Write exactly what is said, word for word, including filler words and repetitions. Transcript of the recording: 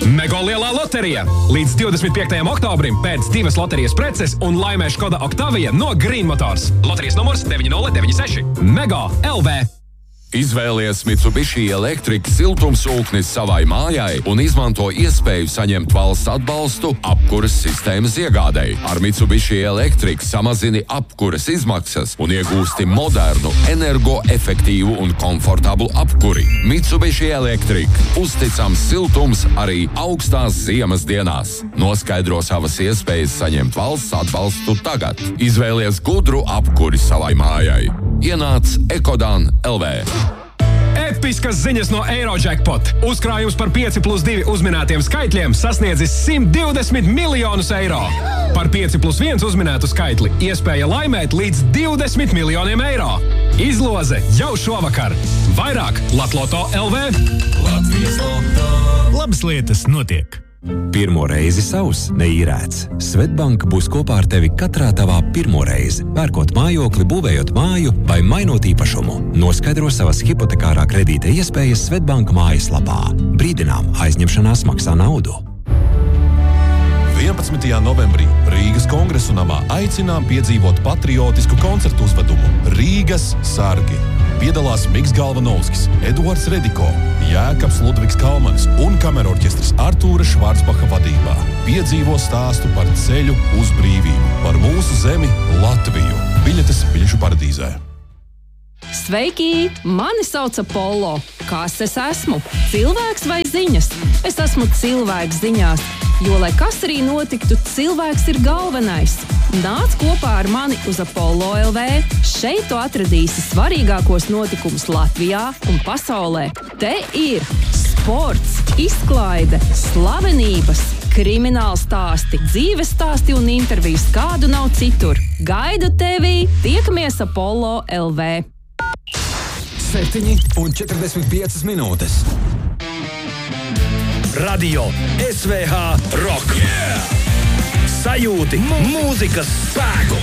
Mego lielā loterija! Līdz divdesmit piektajam oktobrim pēc divas loterijas preces un laimē Škoda Octavia no Green Motors. Loterijas numurs deviņi nulle deviņi seši. Mego L V. Izvēlies Mitsubishi Electric siltumsūknis savai mājai un izmanto iespēju saņemt valsts atbalstu apkuras sistēmas iegādēji. Ar Mitsubishi Electric samazini apkuras izmaksas un iegūsti modernu, energoefektīvu un komfortablu apkuri. Mitsubishi Electric. Uzticams siltums arī augstās ziemas dienās. Noskaidro savas iespējas saņemt valsts atbalstu tagad. Izvēlies gudru apkuri savai mājai. Ienāc Ekodan L V. Episkas ziņas no Eurojackpot. Uzkrājums par pieci plus divi uzminētiem skaitļiem sasniedzis simt divdesmit miljonus eiro. Par pieci plus viens uzminētu skaitli iespēja laimēt līdz divdesmit miljoniem eiro. Izloze jau šovakar. Vairāk Latloto L V. Latvijas Loto. Labas lietas notiek. Pirmo reizi savs neīrēts. Svetbank būs kopā ar tevi katrā tavā pirmo reizi. Pērkot mājokli, būvējot māju vai mainot īpašumu. Noskaidro savas hipotekārā kredīta iespējas Svetbanka mājaslapā. Brīdinām, aizņemšanās maksā naudu. vienpadsmitajā novembrī Rīgas Kongresu namā aicinām piedzīvot patriotisku koncertu uzvedumu Rīgas sargi. Piedalās Miks Galvanovskis, Eduards Rediko, Jēkabs Ludvigs Kalmanis un kamerorķestris Artūra Švarcbaha vadībā. Piedzīvo stāstu par ceļu uz brīvību, par mūsu zemi Latviju. Biļetes Biļešu paradīzē. Sveiki! Mani sauc Apollo. Kas es esmu? Cilvēks vai ziņas? Es esmu cilvēks ziņās, jo, lai kas arī notiktu, cilvēks ir galvenais. Nāc kopā ar mani uz Apollo L V. Šeit tu atradīsi svarīgākos notikumus Latvijā un pasaulē. Te ir sports, izklaide, slavenības, krimināla stāsti, dzīves stāsti un intervijas, kādu nav citur. Gaidu tevi! Tiekamies Apollo L V. septiņi un četrdesmit piecas minūtes. Radio S V H Rock. Yeah! Sajūti mūzikas spēku.